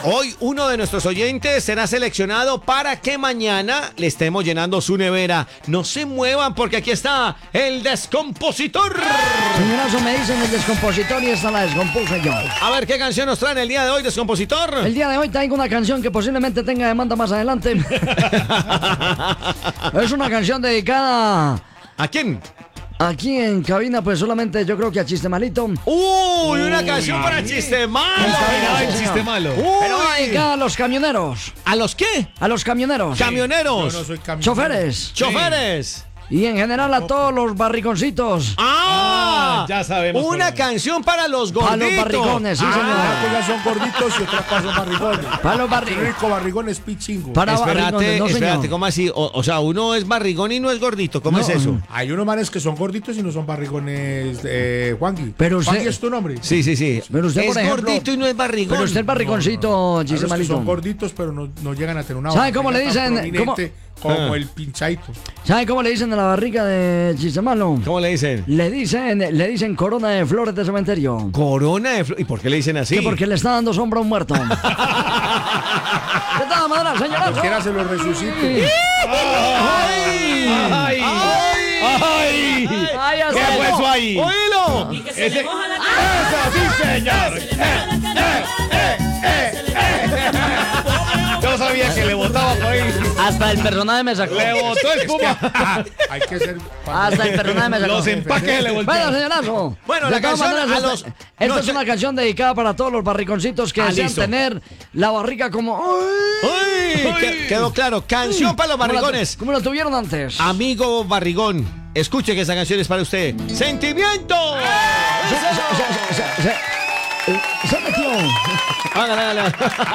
Hoy uno de nuestros oyentes será seleccionado para que mañana le estemos llenando su nevera. No se muevan porque aquí está el descompositor. Señorazo, me dicen el descompositor y esta la descompuse yo. A ver, ¿qué canción nos traen el día de hoy, descompositor? El día de hoy traigo una canción que posiblemente tenga demanda más adelante. Es una canción dedicada... ¿A quién? Aquí en cabina, pues solamente yo creo que a Chiste Malito. ¡Uy! Una canción para Chiste Malo. Chiste malo. Pero va dedicada a los camioneros. ¿A los qué? A los camioneros. Camioneros. Yo no soy camionero. Choferes. Choferes. Y en general a todos los barriconcitos. ¡Ah! Ya sabemos. Una canción para los gorditos. Para los barricones, sí, señor. Unas cosas son gorditos y otras cosas son barrigones. Para los barricones. Rico barrigón es pichingo. Para barricones, no, señor. Espérate, ¿cómo así? O sea, uno es barrigón y no es gordito. ¿Cómo es eso? Hay unos manes que son gorditos y no son barrigones, Juangui. Pero usted- Juangui es tu nombre. Sí. Pero usted, es por ejemplo, gordito y no es barrigón. Pero usted es barriconcito, Hay Chiste los que Malito. son gorditos pero no llegan a tener una ¿Sabe cómo le barriga tan dicen? prominente como el pinchaito. ¿Sabe cómo le dicen a la barriga de Chiste Malo? ¿Cómo le dicen? Le dicen corona de flores de cementerio. Corona de flores. ¿Y por qué le dicen así? Que porque le está dando sombra a un muerto. ¿Qué tal, madre, señorazo? Cualquiera se lo resucite. ¡Ay! ¡Ay! ¡Ay! Ay, ya ¿Qué sé. fue eso ahí? ¡Oílo! ¡Eso sí, señor! Yo sabía que le botaba por ahí. Hasta el personaje me sacó. Le botó espuma. Hay que ser... Hasta el personaje me sacó. Los empaques le Bueno, voltearon. señorazo. Bueno, de la todas canción maneras, a los- esta no, es yo- una canción dedicada para todos los barriconcitos que desean listo. tener la barriga como... ¡Uy! Quedó claro. Canción para los barrigones. Como lo tuvieron antes. Amigo barrigón, escuche que esa canción es para usted. ¡Sentimiento! Se metió. Hágale.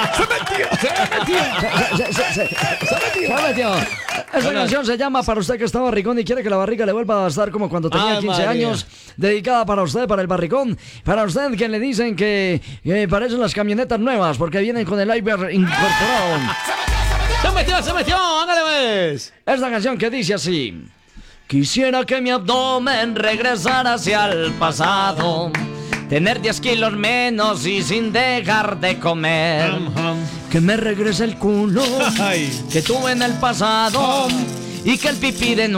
Se metió. Esa canción se llama Para usted que está barrigón y quiere que la barriga le vuelva a estar como cuando tenía 15 María. años. Dedicada para usted, para el barrigón. Para usted que le dicen que parecen las camionetas nuevas porque vienen con el airbag incorporado. Se metió, hágale pues. Esta canción que dice así: quisiera que mi abdomen regresara hacia el pasado, tener 10 kilos menos y sin dejar de comer. Que me regrese el culo Ay. que tuve en el pasado y que el pipí de